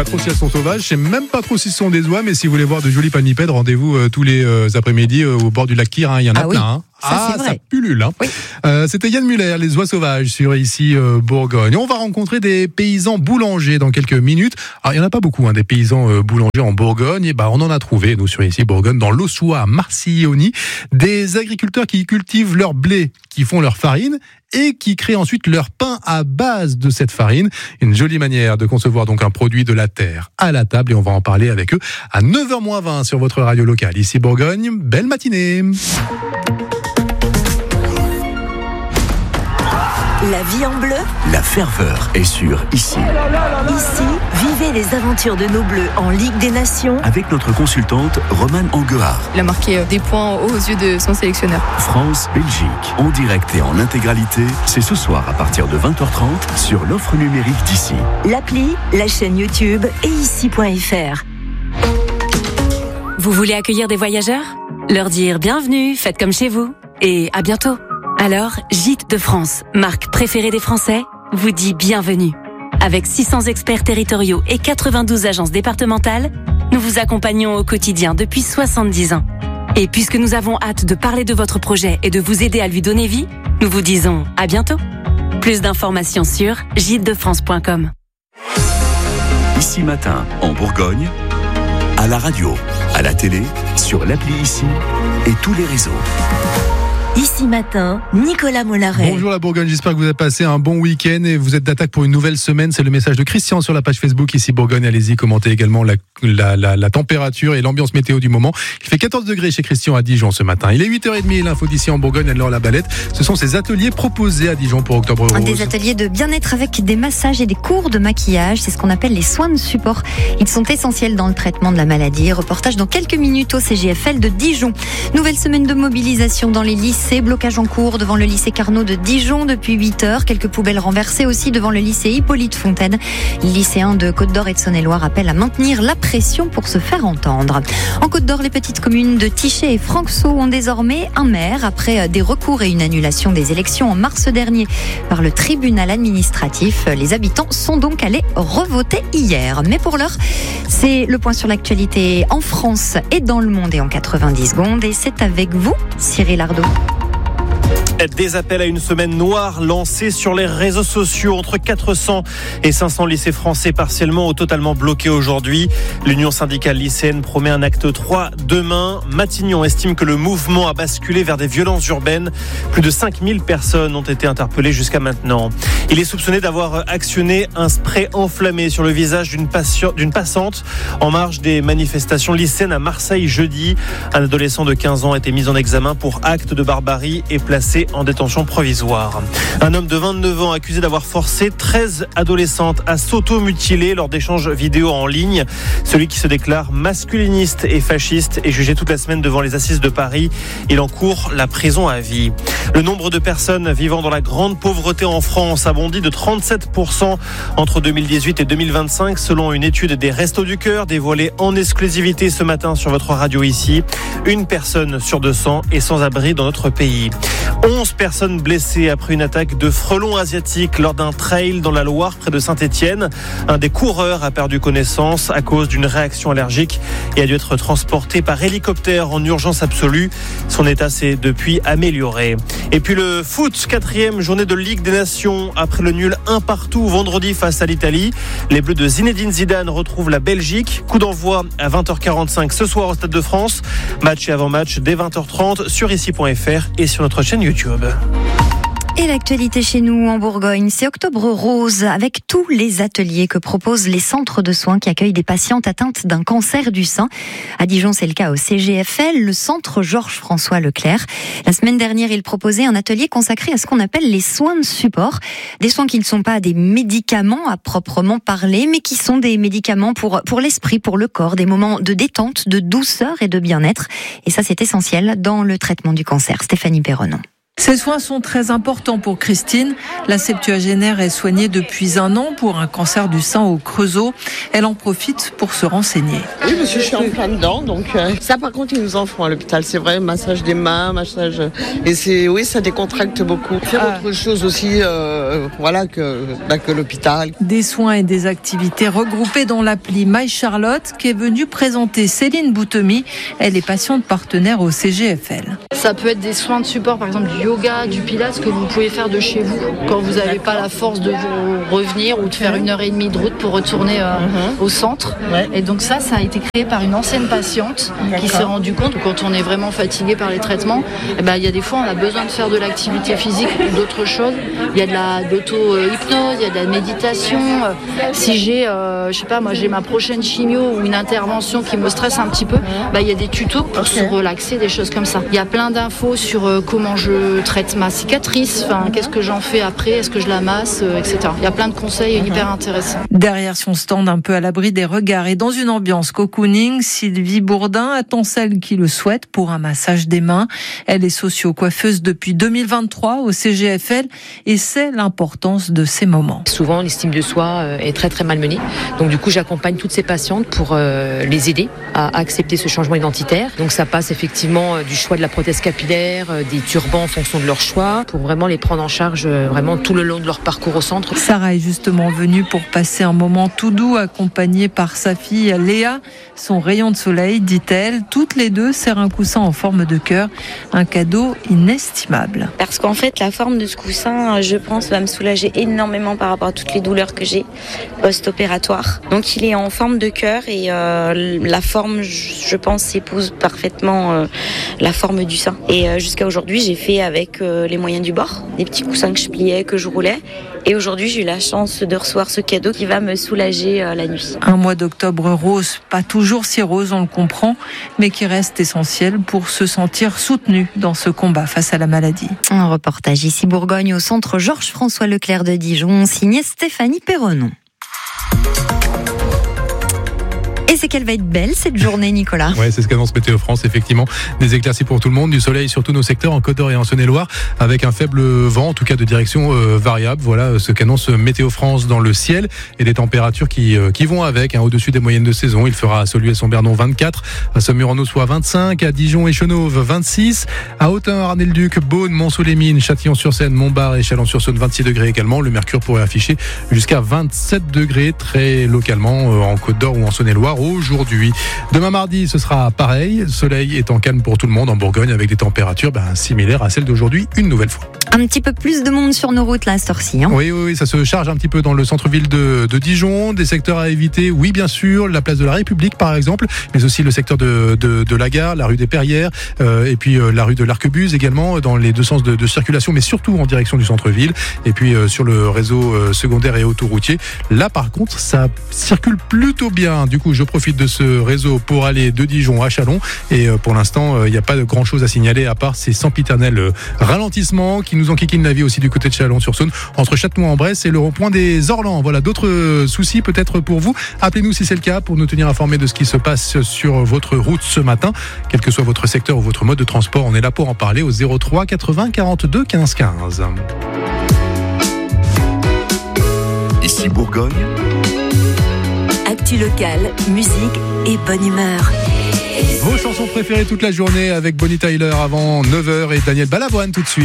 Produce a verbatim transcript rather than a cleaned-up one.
pas trop si elles sont sauvages, je sais même pas trop si ce sont des oies, mais si vous voulez voir de jolis palmipèdes, rendez-vous euh, tous les euh, après-midi euh, au bord du lac Kyr, hein. Il y en a ah plein. Oui. Hein. Ça, ah, c'est vrai. Ça pullule. Hein. Oui. Euh, c'était Yann Muller, les oies sauvages sur ici euh, Bourgogne. On va rencontrer des paysans boulangers dans quelques minutes. Alors, il n'y en a pas beaucoup, hein, des paysans euh, boulangers en Bourgogne. Et bah, on en a trouvé, nous, sur ici Bourgogne, dans l'Aussois, à Marcillony, des agriculteurs qui cultivent leur blé, qui font leur farine et qui créent ensuite leur pain à base de cette farine. Une jolie manière de concevoir donc un produit de la terre à la table, et on va en parler avec eux à neuf heures moins vingt sur votre radio locale. Ici Bourgogne, belle matinée. La vie en bleu. La ferveur est sur ici. Ici, vivez les aventures de nos bleus en Ligue des Nations. Avec notre consultante Romane Anguard. Il a marqué des points aux yeux de son sélectionneur. France-Belgique, en direct et en intégralité, c'est ce soir à partir de vingt heures trente sur l'offre numérique d'ici. L'appli, la chaîne YouTube et ici point f r. Vous voulez accueillir des voyageurs ? Leur dire bienvenue, faites comme chez vous et à bientôt. Alors, Gîtes de France, marque préférée des Français, vous dit bienvenue. Avec six cents experts territoriaux et quatre-vingt-douze agences départementales, nous vous accompagnons au quotidien depuis soixante-dix ans. Et puisque nous avons hâte de parler de votre projet et de vous aider à lui donner vie, nous vous disons à bientôt. Plus d'informations sur gîtes de france point com. Ici Matin, en Bourgogne, à la radio, à la télé, sur l'appli Ici et tous les réseaux. Ici Matin, Nicolas Mollaret. Bonjour la Bourgogne, j'espère que vous avez passé un bon week-end et vous êtes d'attaque pour une nouvelle semaine. C'est le message de Christian sur la page Facebook Ici Bourgogne. Allez-y, commentez également la, la, la, la température et l'ambiance météo du moment. Il fait quatorze degrés chez Christian à Dijon ce matin. Il est huit heures trente, l'info d'ici en Bourgogne, Anne-Laure Labalette. Ce sont ces ateliers proposés à Dijon pour Octobre Rose. Des ateliers de bien-être avec des massages et des cours de maquillage. C'est ce qu'on appelle les soins de support. Ils sont essentiels dans le traitement de la maladie. Reportage dans quelques minutes au C G F L de Dijon. Nouvelle semaine de mobilisation dans les lycées. Blocage en cours devant le lycée Carnot de Dijon depuis huit heures. Quelques poubelles renversées aussi devant le lycée Hippolyte Fontaine. Les lycéens de Côte-d'Or et de Saône-et-Loire appellent à maintenir la pression pour se faire entendre. En Côte-d'Or, les petites communes de Tichet et Franxau ont désormais un maire après des recours et une annulation des élections en mars dernier par le tribunal administratif. Les habitants sont donc allés revoter hier. Mais pour l'heure, c'est le point sur l'actualité en France et dans le monde et en quatre-vingt-dix secondes. Et c'est avec vous, Cyril Ardo. Des appels à une semaine noire lancés sur les réseaux sociaux. Entre quatre cents et cinq cents lycées français partiellement ou totalement bloqués aujourd'hui. L'Union syndicale lycéenne promet un acte trois demain. Matignon estime que le mouvement a basculé vers des violences urbaines. Plus de cinq mille personnes ont été interpellées jusqu'à maintenant. Il est soupçonné d'avoir actionné un spray enflammé sur le visage d'une, patient, d'une passante en marge des manifestations lycéennes à Marseille jeudi. Un adolescent de quinze ans a été mis en examen pour acte de barbarie et placé en détention provisoire. Un homme de vingt-neuf ans accusé d'avoir forcé treize adolescentes à s'auto-mutiler lors d'échanges vidéo en ligne. Celui qui se déclare masculiniste et fasciste est jugé toute la semaine devant les assises de Paris. Il encourt la prison à vie. Le nombre de personnes vivant dans la grande pauvreté en France a bondi de trente-sept pour cent entre deux mille dix-huit et deux mille vingt-cinq selon une étude des Restos du Cœur dévoilée en exclusivité ce matin sur votre radio ici. Une personne sur deux cents est sans abri dans notre pays. onze personnes blessées après une attaque de frelons asiatiques lors d'un trail dans la Loire près de Saint-Étienne. Un des coureurs a perdu connaissance à cause d'une réaction allergique et a dû être transporté par hélicoptère en urgence absolue. Son état s'est depuis amélioré. Et puis le foot, quatrième journée de Ligue des Nations. Après le nul un partout vendredi face à l'Italie, les Bleus de Zinedine Zidane retrouvent la Belgique. Coup d'envoi à vingt heures quarante-cinq ce soir au Stade de France. Match et avant-match dès vingt heures trente sur ici point f r et sur notre chaîne YouTube. Et l'actualité chez nous en Bourgogne, c'est Octobre Rose avec tous les ateliers que proposent les centres de soins qui accueillent des patientes atteintes d'un cancer du sein. À Dijon, c'est le cas au C G F L, le centre Georges-François Leclerc. La semaine dernière, il proposait un atelier consacré à ce qu'on appelle les soins de support. Des soins qui ne sont pas des médicaments à proprement parler, mais qui sont des médicaments pour, pour l'esprit, pour le corps, des moments de détente, de douceur et de bien-être. Et ça, c'est essentiel dans le traitement du cancer. Stéphanie Perronon. Ces soins sont très importants pour Christine. La septuagénaire est soignée depuis un an pour un cancer du sein au Creusot. Elle en profite pour se renseigner. Oui, parce que je suis en plein dedans, donc euh, ça par contre ils nous en font à l'hôpital, c'est vrai, massage des mains, massage, et c'est oui ça décontracte beaucoup. Faire ah. autre chose aussi, euh, voilà que bah, que l'hôpital. Des soins et des activités regroupées dans l'appli My Charlotte qui est venue présenter Céline Boutemi. Elle est patiente partenaire au C G F L. Ça peut être des soins de support, par exemple du yoga, du pilates, que vous pouvez faire de chez vous quand vous n'avez pas la force de vous revenir ou de faire une heure et demie de route pour retourner euh, mm-hmm. au centre. Ouais. Et donc ça, ça a été créé par une ancienne patiente D'accord. qui s'est rendue compte que quand on est vraiment fatigué par les traitements, eh ben, il y a des fois on a besoin de faire de l'activité physique ou d'autres choses. Il y a de la d'auto-hypnose, il y a de la méditation. Si j'ai, euh, je sais pas, moi j'ai ma prochaine chimio ou une intervention qui me stresse un petit peu, bah, il y a des tutos pour okay. se relaxer, des choses comme ça. Il y a plein d'infos sur euh, comment je traite ma cicatrice, enfin, qu'est-ce que j'en fais après, est-ce que je la masse, euh, et cetera. Il y a plein de conseils uh-huh. hyper intéressants. Derrière son stand, un peu à l'abri des regards et dans une ambiance cocooning, Sylvie Bourdin attend celle qui le souhaite pour un massage des mains. Elle est socio-coiffeuse depuis deux mille vingt-trois au C G F L et sait l'importance de ces moments. Souvent, l'estime de soi est très très malmenée. Donc du coup, j'accompagne toutes ces patientes pour euh, les aider à accepter ce changement identitaire. Donc ça passe effectivement du choix de la prothèse capillaire, des turbans en fonction de leur choix, pour vraiment les prendre en charge vraiment tout le long de leur parcours au centre. Sarah est justement venue pour passer un moment tout doux, accompagnée par sa fille Léa. Son rayon de soleil, dit-elle, toutes les deux serrent un coussin en forme de cœur, un cadeau inestimable. Parce qu'en fait, la forme de ce coussin, je pense, va me soulager énormément par rapport à toutes les douleurs que j'ai post-opératoires. Donc il est en forme de cœur et euh, la forme, je pense, épouse parfaitement euh, la forme du sein. Et euh, jusqu'à aujourd'hui, j'ai fait avec euh, les moyens du bord, des petits coussins que je pliais, que je roulais. Et aujourd'hui, j'ai eu la chance de recevoir ce cadeau qui va me soulager euh, la nuit. Un mois d'octobre rose, pas toujours si rose, on le comprend, mais qui reste essentiel pour se sentir soutenu dans ce combat face à la maladie. Un reportage ici Bourgogne au centre Georges-François Leclerc de Dijon, signé Stéphanie Perronon. Et c'est qu'elle va être belle cette journée, Nicolas. Ouais, c'est ce qu'annonce Météo France, effectivement. Des éclaircies pour tout le monde, du soleil sur tous nos secteurs en Côte d'Or et en Saône-et-Loire, avec un faible vent, en tout cas de direction euh, variable. Voilà ce qu'annonce Météo France dans le ciel et des températures qui euh, qui vont avec, hein, au-dessus des moyennes de saison. Il fera à Saulieu-Saint-Bernon vingt-quatre, à Saumur-en-Eauxois vingt-cinq, à Dijon et Chenauve vingt-six, à Autun, Arnay-le-Duc, Beaune, Mont-sous-les-Mines, Châtillon-sur-Seine, Montbard et Chalon-sur-Saône vingt-six degrés également. Le mercure pourrait afficher jusqu'à vingt-sept degrés très localement euh, en Côte d'Or ou en Saône-et-Loire aujourd'hui. Demain mardi, ce sera pareil. Soleil étant calme pour tout le monde en Bourgogne avec des températures ben, similaires à celles d'aujourd'hui une nouvelle fois. Un petit peu plus de monde sur nos routes là, à cette heure-ci. Hein. Oui, oui, oui, ça se charge un petit peu dans le centre-ville de, de Dijon. Des secteurs à éviter, oui, bien sûr, la place de la République par exemple, mais aussi le secteur de, de, de la gare, la rue des Perrières, euh, et puis euh, la rue de l'Arquebuse également, dans les deux sens de, de circulation, mais surtout en direction du centre-ville. Et puis euh, sur le réseau euh, secondaire et autoroutier, là par contre, ça circule plutôt bien. Du coup, je profite de ce réseau pour aller de Dijon à Chalon. Et euh, pour l'instant, il euh, n'y a pas de grand chose à signaler à part ces sempiternels euh, ralentissements qui nous enquiquinent la vie aussi du côté de Chalon-sur-Saône, entre Châtenois-en-Bresse et le rond-point des Orlans. Voilà, d'autres euh, soucis peut-être pour vous. Appelez-nous si c'est le cas pour nous tenir informés de ce qui se passe sur votre route ce matin. Quel que soit votre secteur ou votre mode de transport, on est là pour en parler au zéro trois quatre-vingts quarante-deux quinze quinze. Ici Bourgogne. Actu locale, musique et bonne humeur. Vos chansons préférées toute la journée avec Bonnie Tyler avant neuf heures et Daniel Balavoine tout de suite.